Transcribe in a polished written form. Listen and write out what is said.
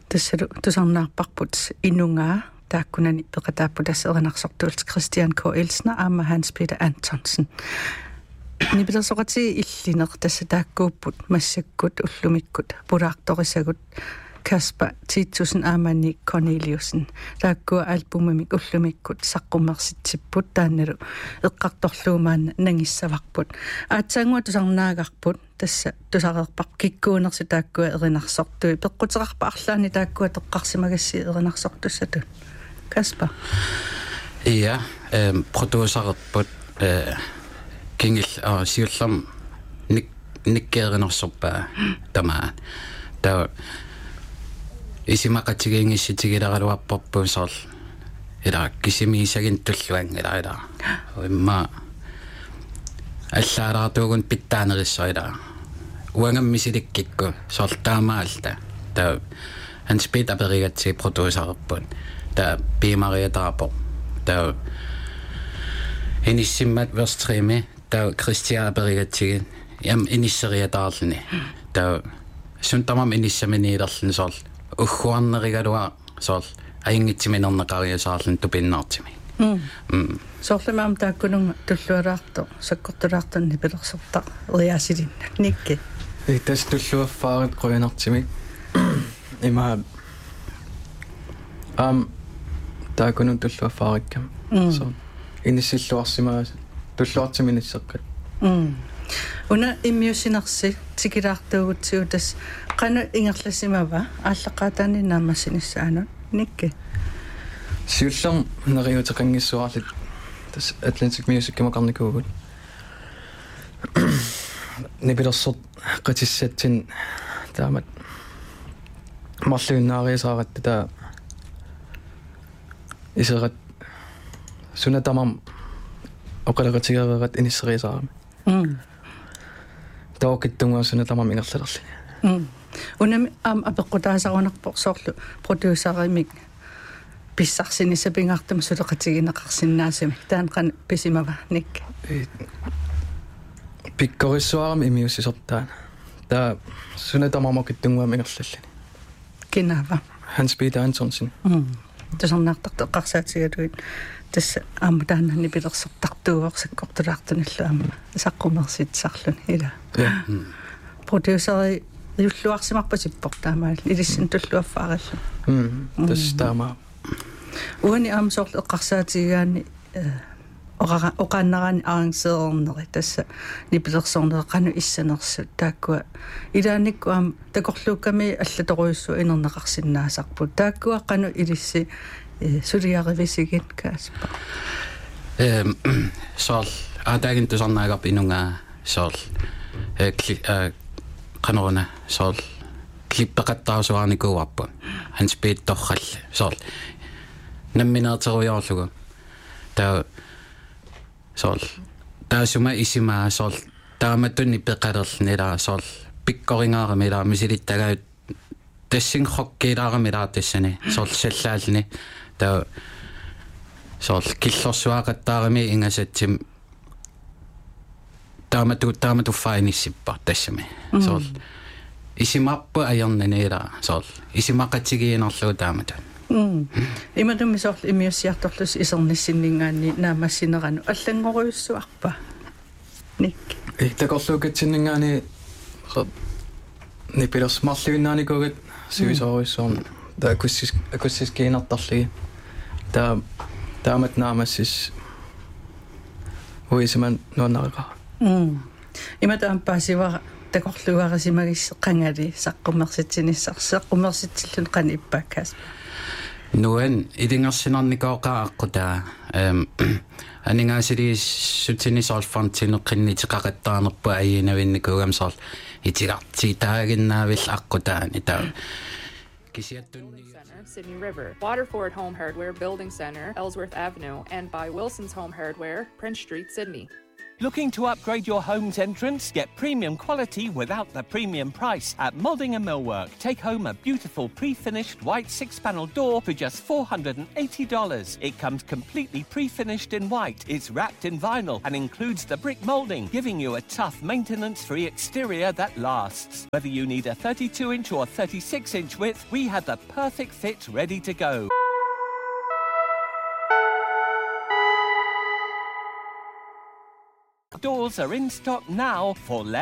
тассалу тусарнаарпарпут инунгаа тааккунани пеқатааппу тассеринарсортуулт Christian K. Elsner аама Hans Peter Antonsen нипилерсоқати иллинеқ тасса тааккууппут массаккут уллумиккут пулаарторисагут Kasper 10.000 aamani Corneliusen taakkuа альбумимик уллумиккут саққумерситсиппут таанналу эққарторлуумаана нангиссаварпут аатсаангуа тусарнаагарпут тасса тусареерпар киккуунерси тааккуа эринарсортуи пеққутерарпа арлаани тааккуа теққарсимагасси эринарсортуссату Kasper ja продюсерерпут кингил сиуллам никкееринерсорпаа тамаа таа исимақатигингисситигилагалуарпорпу сорл ила кисимиисагин туллуан ила имма аллаалаартуугун питтаанериссоила уангаммисиликкикку сорл таамаалта та Hans Peter беригатси продюсерерпут та пимариатаапо та энисиммат верстриме та Christian беригатсигин ям иниссериатаарлни та сунтамам иниссаминилерлни сорл ухуарнеригалуа сорл аингитсиминернеқариасаарлун тупиннаартими соорлумаам тааккунунга туллуалаарто саккортулаартанни пилерсертаа эриасилинна никки тас туллуаффаарит қоянартими има тааккунун туллуаффаариккам со иниссиллуарсимаа туллуартиминиссеққат уна иммиусинерси тикилаартуугутсиу тас qanu ingерласимава ааллаққаатаани наамассиниссаану никки сиуллам нериутеқангиссуарлит тас Atlantic Music кимақарникуугут нибилерсорт қатиссатсин таамат марлуиннаариисааратта таа исерат сунатамам оқалеқатигерерат иниссериисаарами таокиттунгаа сунатамам ингерлалерлини унами апеққутаасарунарпор соорлу продюсеримик писсарсинисапингартама сулеқатигинеқарсинаасами таанқан писимава ник пиккориссуарами имиуссисортаана таа сунатамамокиттунгуами ингерлаллини кинава Hans Peter Antonsen тасарнаартарто эққарсаатигалуит тасса аамутааннани пилерсертартууорсаккортулаартуналлу аама саққумерситсарлуни ила продюсери юллуарсимарпасиппор таамаал илиссин туллуаффаараллу тас таама уани аамсоорлу эққарсаатигаани оқааннараани аррангсеернери тасса нипилерсорнери қану иссанерсу тааккуа илааникку аама такорлуукками аллаторуйуссу инернеқарсинаасарпут тааккуа қану илисси сулиаривисигин Kasper сорл аатаагин тусарнаагарп инунгаа сорл qanoruna сорл клиппеқаттаарсуарникууарпу Hans Peter торралла сорл намминеертеруйоорлугу таа сорл таасума исимаа сорл тааматтунни пеқалерлнила сорл пиккорингаарами мисилиттагаут тассин хоккилаарами тассани сорл саллаални таа сорл киллорсуақаттаарами ингасатсим таамату файниссиппар тассами сорл исимарпу аернанила сорл исимақатигиинерлуу таамату имадумми сорл имиуссиарторлус исерниссиннингаани наамассинерану аллангоруйуссуарпа ник такорлуукатсиннингаани нипилерс марлуиннааникугат сивисоруйссуарна та акуссискиинартарлиги таамат наамассис уисиман нуаннариқа иматаам паасивара такорлуарисимагиссе қангали саққумерситсинissaqqumerситсиллун қани иппааккаас нуэн идингерсинарникооқааққутаа анингаасилис сутинисоорфантинеққиннитеқақаттаарнерпа аиинавинникугам соор итигартии таагиннаавил аққутаани таа Sydney River, Waterford Home Hardware Building Centre, Ellsworth Avenue, and by Wilson's Home Hardware, Prince Street, Sydney. Looking to upgrade your home's entrance? Get premium quality without the premium price at Moulding and Millwork. Take home a beautiful pre-finished white 6-panel door for just $480. It comes completely pre-finished in white. It's wrapped in vinyl and includes the brick moulding, giving you a tough, maintenance-free exterior that lasts. Whether you need a 32-inch or 36-inch width, we have the perfect fit ready to go. Doors are in stock now for less.